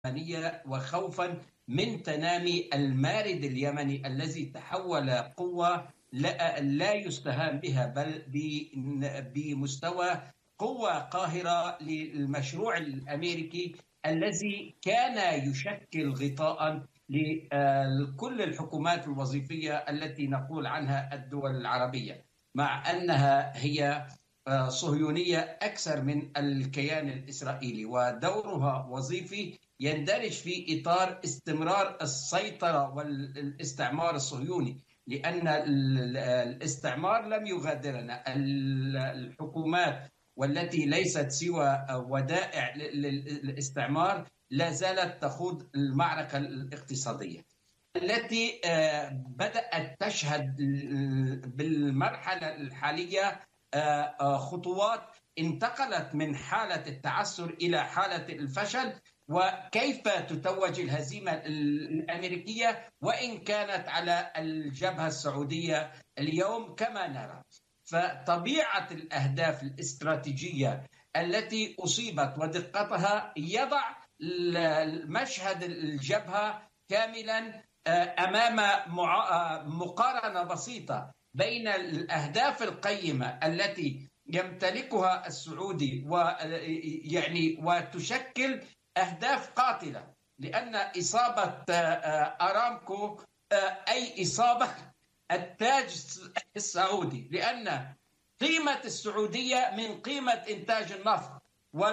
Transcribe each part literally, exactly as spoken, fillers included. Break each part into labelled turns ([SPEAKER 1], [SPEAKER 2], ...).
[SPEAKER 1] اليمنية وخوفا من تنامي المارد اليمني الذي تحول قوة لا لا يستهان بها، بل بمستوى قوة قاهرة للمشروع الأمريكي الذي كان يشكل غطاء لكل الحكومات الوظيفية التي نقول عنها الدول العربية، مع أنها هي صهيونية أكثر من الكيان الإسرائيلي، ودورها وظيفي يندرج في إطار استمرار السيطرة والاستعمار الصهيوني، لأن الاستعمار لم يغادرنا. الحكومات والتي ليست سوى ودائع للاستعمار لا زالت تخوض المعركة الاقتصادية التي بدأت تشهد بالمرحلة الحالية خطوات انتقلت من حالة التعثر إلى حالة الفشل، وكيف تتوج الهزيمة الأمريكية وإن كانت على الجبهة السعودية اليوم كما نرى. فطبيعة الأهداف الاستراتيجية التي أصيبت ودقتها يضع مشهد الجبهة كاملا أمام مقارنة بسيطة بين الأهداف القيمة التي يمتلكها السعودي ويعني وتشكل أهداف قاتلة، لأن إصابة أرامكو أي إصابة التاج السعودي، لأن قيمة السعودية من قيمة إنتاج النفط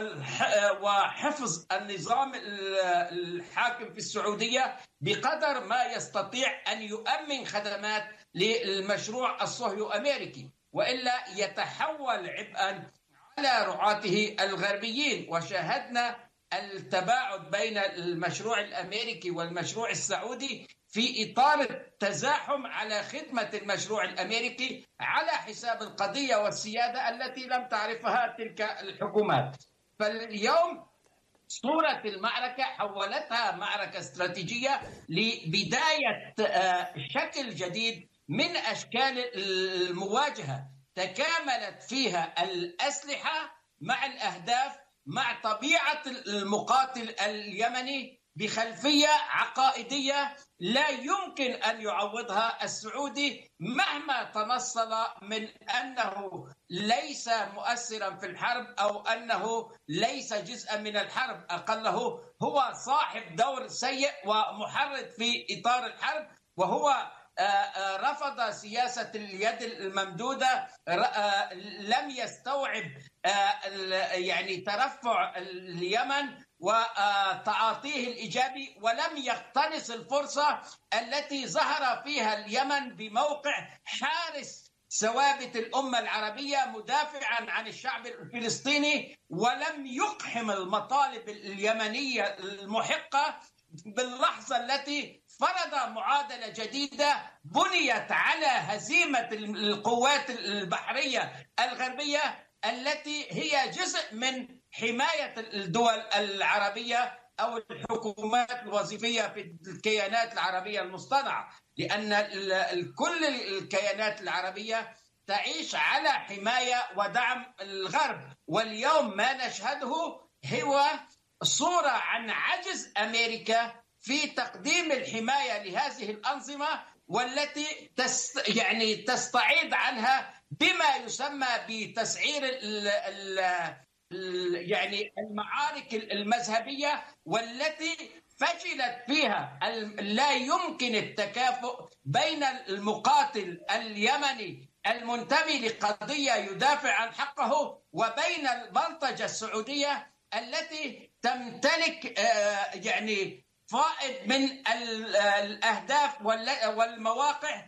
[SPEAKER 1] وحفظ النظام الحاكم في السعودية بقدر ما يستطيع أن يؤمن خدمات للمشروع الصهيو أمريكي، وإلا يتحول عبئا على رعاته الغربيين. وشاهدنا التباعد بين المشروع الأمريكي والمشروع السعودي في إطار التزاحم على خدمة المشروع الأمريكي على حساب القضية والسيادة التي لم تعرفها تلك الحكومات. فاليوم صورة المعركة حولتها معركة استراتيجية لبداية شكل جديد من أشكال المواجهة تكاملت فيها الأسلحة مع الأهداف مع طبيعة المقاتل اليمني بخلفية عقائدية لا يمكن أن يعوضها السعودي مهما تنصل من أنه ليس مؤثرا في الحرب أو أنه ليس جزءا من الحرب، أقله هو صاحب دور سيء ومحرض في إطار الحرب، وهو رفض سياسة اليد الممدودة، لم يستوعب يعني ترفع اليمن وتعاطيه الإيجابي، ولم يقتنص الفرصة التي ظهر فيها اليمن بموقع حارس ثوابت الأمة العربية مدافعا عن الشعب الفلسطيني، ولم يقحم المطالب اليمنية المحقة باللحظة التي فرض معادلة جديدة بنيت على هزيمة القوات البحرية الغربية التي هي جزء من حماية الدول العربية أو الحكومات الوظيفية في الكيانات العربية المصطنعة، لأن كل الكيانات العربية تعيش على حماية ودعم الغرب. واليوم ما نشهده هو صورة عن عجز أمريكا في تقديم الحماية لهذه الأنظمة، والتي تست يعني تستعيض عنها بما يسمى بتسعير ال ال يعني المعارك المذهبية، والتي فشلت فيها. لا يمكن التكافؤ بين المقاتل اليمني المنتمي لقضية يدافع عن حقه وبين البلطجة السعودية التي تمتلك يعني فائض من الأهداف والمواقع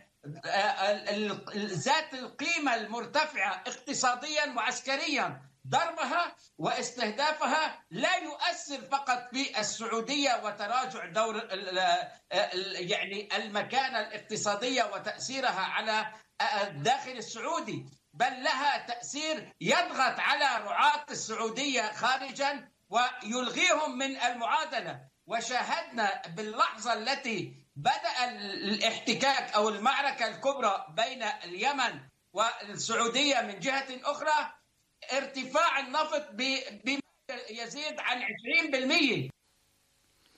[SPEAKER 1] ذات القيمة المرتفعة اقتصاديا وعسكريا. ضربها واستهدافها لا يؤثر فقط في السعودية وتراجع دور يعني المكانة الاقتصادية وتأثيرها على الداخل السعودي، بل لها تأثير يضغط على رعاة السعودية خارجا ويلغيهم من المعادلة. وشاهدنا باللحظة التي بدأ الاحتكاك أو المعركة الكبرى بين اليمن والسعودية من جهة أخرى ارتفاع النفط بما يزيد عن عشرين بالمئة.